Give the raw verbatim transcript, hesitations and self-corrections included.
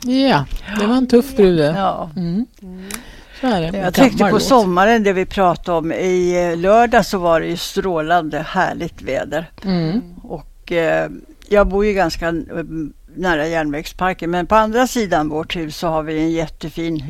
Ja, det var en tuff brud. Ja. Mm. Så är det. Jag tänkte på sommaren, det vi pratade om. I lördag så var det ju strålande härligt väder. Mm. Och eh, jag bor ju ganska nära järnvägsparken, men på andra sidan vårt hus så har vi en jättefin